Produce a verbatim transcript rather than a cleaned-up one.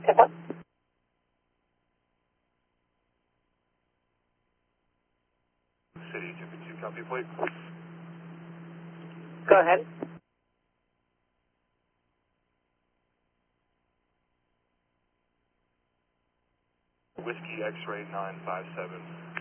Step up. City two two, copy plate. Go ahead. Whiskey X-ray nine five seven.